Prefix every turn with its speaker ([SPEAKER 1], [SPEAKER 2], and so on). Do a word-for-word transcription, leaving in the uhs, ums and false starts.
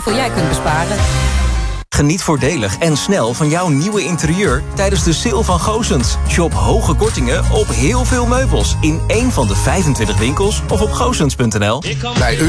[SPEAKER 1] Voor jij kunt besparen.
[SPEAKER 2] Geniet voordelig en snel van jouw nieuwe interieur tijdens de sale van Goossens. Shop hoge kortingen op heel veel meubels in één van de vijfentwintig winkels of op goossens punt n l.
[SPEAKER 3] Bij